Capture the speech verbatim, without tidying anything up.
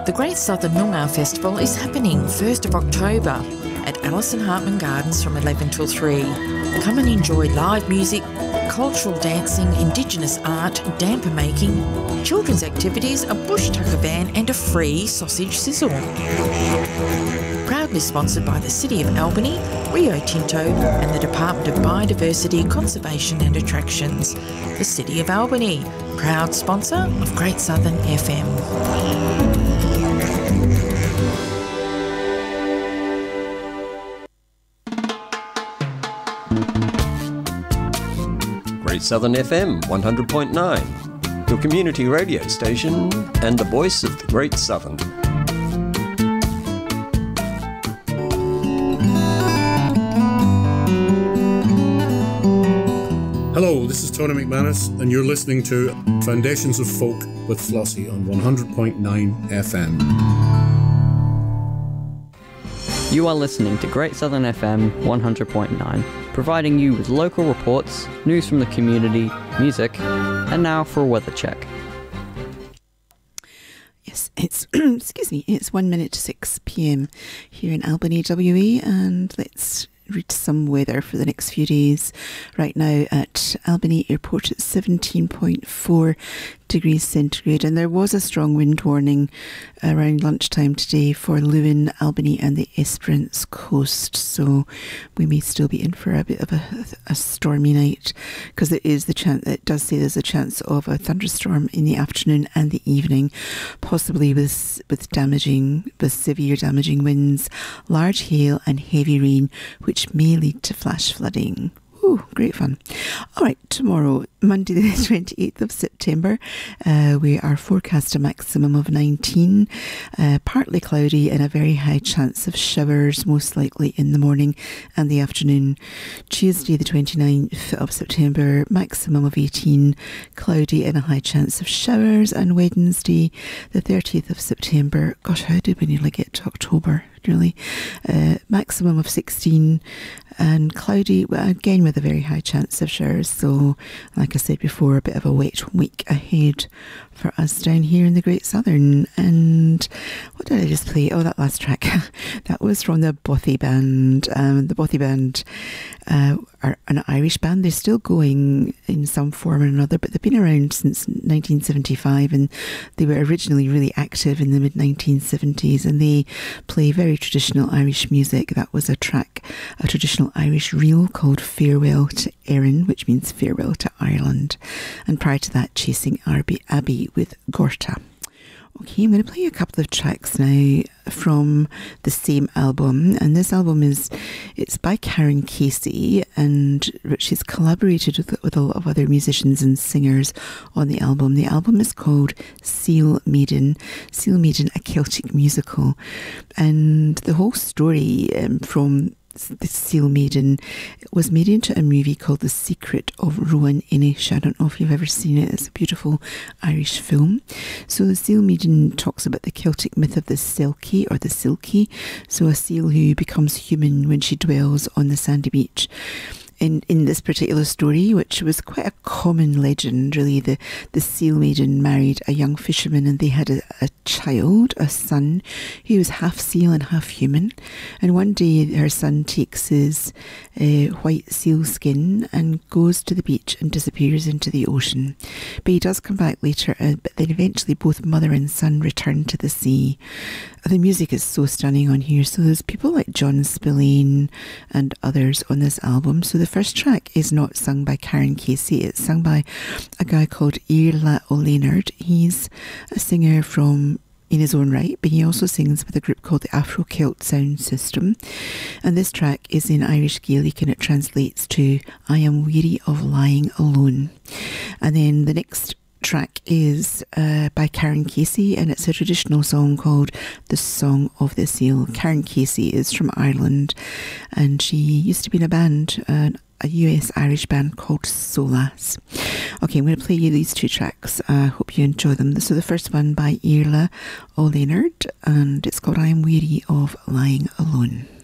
The Great Southern Noongar Festival is happening first of October at Alison Hartman Gardens from eleven till three. Come and enjoy live music, cultural dancing, Indigenous art, damper making, children's activities, a bush tucker van and a free sausage sizzle. Proudly sponsored by the City of Albany, Rio Tinto and the Department of Biodiversity, Conservation and Attractions. The City of Albany, proud sponsor of Great Southern F M. Great Southern F M one hundred point nine, your community radio station and the voice of the Great Southern. Hello, this is Tony McManus and you're listening to Foundations of Folk with Flossie on one hundred point nine F M. You are listening to Great Southern F M one hundred point nine, providing you with local reports, news from the community, music, and now for a weather check. Yes, it's, excuse me, it's one minute to six p.m. here in Albany, W A, and let's read some weather for the next few days. Right now at Albany Airport, it's seventeen point four degrees centigrade, and there was a strong wind warning around lunchtime today for Lewin, Albany and the Esperance coast, so we may still be in for a bit of a, a stormy night, because there is the chance, it does say there's a chance of a thunderstorm in the afternoon and the evening, possibly with with damaging with severe damaging winds, large hail and heavy rain, which may lead to flash flooding. Ooh, great fun. All right, tomorrow, Monday the twenty-eighth of September, uh, we are forecast a maximum of nineteen, uh, partly cloudy and a very high chance of showers, most likely in the morning and the afternoon. Tuesday the twenty-ninth of September, maximum of eighteen, cloudy and a high chance of showers. And Wednesday the thirtieth of September, gosh, how did we nearly get to October? Really, uh, maximum of sixteen and cloudy, well, again with a very high chance of showers. So, like I said before, a bit of a wet week ahead for us down here in the Great Southern. And what did I just play? Oh, that last track. That was from the Bothy Band. Um, the Bothy Band uh, are an Irish band. They're still going in some form or another, but they've been around since nineteen seventy-five, and they were originally really active in the mid nineteen seventies, and they play very traditional Irish music. That was a track, a traditional Irish reel called Farewell to Erin, which means farewell to Ireland. And prior to that, Chasing Abbey with Gorta. Okay, I'm going to play a couple of tracks now from the same album, and this album is, it's by Karen Casey, and she's collaborated with, with a lot of other musicians and singers on the album. The album is called Seal Maiden, Seal Maiden, a Celtic musical, and the whole story um, from the Seal Maiden was made into a movie called The Secret of Rowan Inish. I don't know if you've ever seen it. It's a beautiful Irish film. So the Seal Maiden talks about the Celtic myth of the Selkie or the Silkie, so a seal who becomes human when she dwells on the sandy beach. In, in this particular story, which was quite a common legend, really, the, the Seal Maiden married a young fisherman, and they had a, a child, a son, who was half seal and half human. And one day her son takes his uh, white seal skin and goes to the beach and disappears into the ocean. But he does come back later, uh, but then eventually both mother and son return to the sea. The music is so stunning on here. So there's people like John Spillane and others on this album. So the first track is not sung by Karen Casey. It's sung by a guy called Iarla O'Leonard. He's a singer from in his own right, but he also sings with a group called the Afro-Celt Sound System. And this track is in Irish Gaelic, and it translates to I am weary of lying alone. And then the next track is uh, by Karen Casey, and it's a traditional song called The Song of the Seal. Karen Casey is from Ireland, and she used to be in a band, uh, a U S Irish band called Solas. Okay, I'm going to play you these two tracks. I uh, hope you enjoy them. So the first one by Iarla O'Leonard, and it's called I Am Weary of Lying Alone.